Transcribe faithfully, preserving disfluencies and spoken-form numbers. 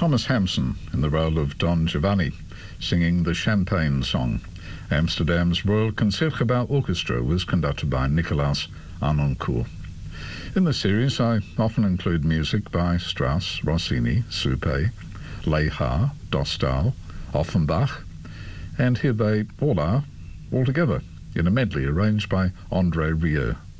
Thomas Hampson in the role of Don Giovanni, singing the Champagne Song. Amsterdam's Royal Concertgebouw Orchestra was conducted by Nicolaas Arnoncourt. In the series, I often include music by Strauss, Rossini, Soupe, Lehar, Dostal, Offenbach, and here they all are, all together, in a medley arranged by André Rieu.